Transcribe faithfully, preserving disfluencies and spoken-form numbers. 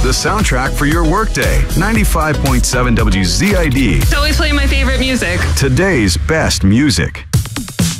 the soundtrack for your workday. ninety-five point seven W Z I D. It's always playing my favorite music. Today's best music.